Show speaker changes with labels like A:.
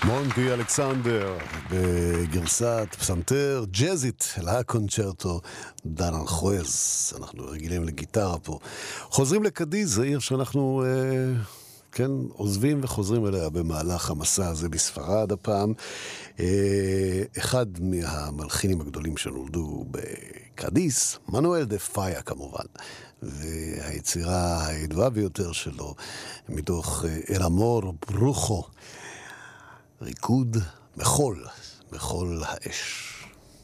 A: מונטי אלכסנדר בגרסת פסנתר ג'זית לקונצ'רטו דארנחויז. אנחנו רגילים לגיטרה פה. חוזרים לקדיז, זה עיר שאנחנו כן, עוזבים וחוזרים אליה במהלך המסע הזה בספרד הפעם. אחד מהמלחינים הגדולים שנולדו בקדיס, מנואל דה פאיה כמובן, והיצירה הידועה ביותר שלו מתוך אל אמור ברוכו, ריקוד מחול האש.